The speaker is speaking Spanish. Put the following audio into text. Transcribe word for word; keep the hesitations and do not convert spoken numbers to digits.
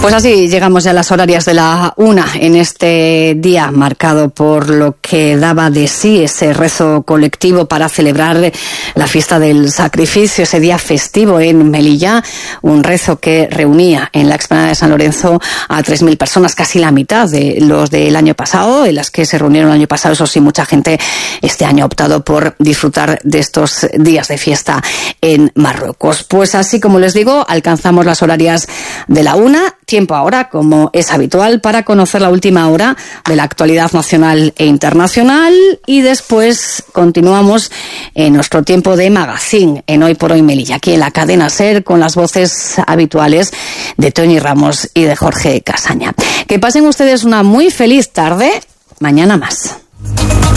Pues así llegamos ya a las horarias de la una en este día marcado por lo que daba de sí ese rezo colectivo para celebrar la fiesta del sacrificio, ese día festivo en Melilla, un rezo que reunía en la explanada de San Lorenzo a tres mil personas, casi la mitad de los del año pasado, en las que se reunieron el año pasado. Eso sí, mucha gente este año ha optado por disfrutar de estos días de fiesta en Marruecos. Pues así como les digo, alcanzamos las horarias de la una. Tiempo ahora, como es habitual, para conocer la última hora de la actualidad nacional e internacional, y después continuamos en nuestro tiempo de magazine en Hoy por Hoy Melilla, aquí en la cadena SER, con las voces habituales de Toñi Ramos y de Jorge Casaña. Que pasen ustedes una muy feliz tarde. Mañana más.